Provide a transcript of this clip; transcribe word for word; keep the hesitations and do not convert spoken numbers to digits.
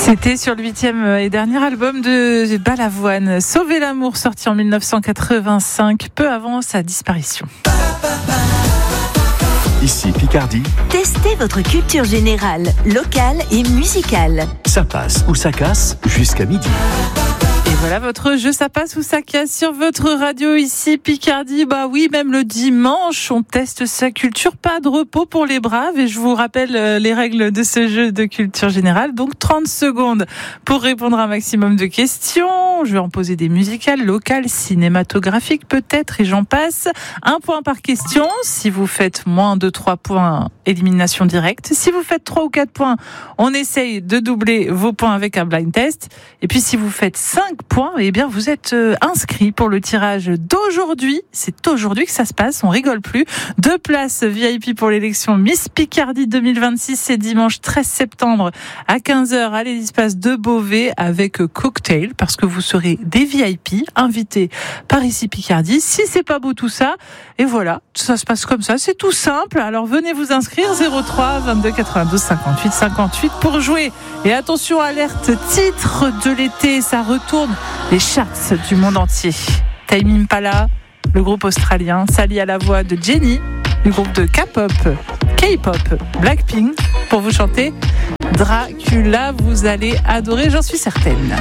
C'était sur le huitième et dernier album de Balavoine, Sauver l'amour, sorti en dix-neuf cent quatre-vingt-cinq, peu avant sa disparition. Ici Picardie. Testez votre culture générale, locale et musicale. Ça passe ou ça casse jusqu'à midi. Et voilà votre jeu, ça passe ou ça casse sur votre radio ici Picardie. Bah oui, même le dimanche, on teste sa culture. Pas de repos pour les braves. Et je vous rappelle les règles de ce jeu de culture générale. Donc trente secondes pour répondre à un maximum de questions. Je vais en poser des musicales, locales, cinématographiques peut-être, et j'en passe. Un point par question. Si vous faites moins de trois points, élimination directe. Si vous faites trois ou quatre points, on essaye de doubler vos points avec un blind test. Et puis si vous faites cinq points, eh bien vous êtes euh, inscrit pour le tirage d'aujourd'hui. C'est aujourd'hui que ça se passe, on rigole plus. Deux places V I P pour l'élection Miss Picardie deux mille vingt-six, c'est dimanche treize septembre à quinze heures à l'Espace de Beauvais avec cocktail, parce que vous serez des V I P invités par ici Picardie. Si c'est pas beau tout ça, et voilà, ça se passe comme ça, c'est tout simple. Alors venez vous inscrire, zéro trois vingt-deux quatre-vingt-douze cinquante-huit cinquante-huit pour jouer. Et attention, alerte titre de l'été, ça retourne les charts du monde entier. Tame Impala, le groupe australien, s'allie à la voix de Jennie, du groupe de K-pop, K-pop, Blackpink, pour vous chanter Dracula. Vous allez adorer, j'en suis certaine.